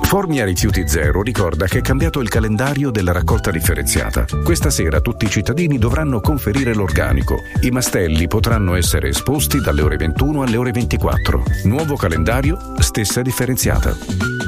Formia Rifiuti Zero ricorda che è cambiato il calendario della raccolta differenziata. Questa sera tutti i cittadini dovranno conferire l'organico. I mastelli potranno essere esposti dalle ore 21 alle ore 24. Nuovo calendario, stessa differenziata.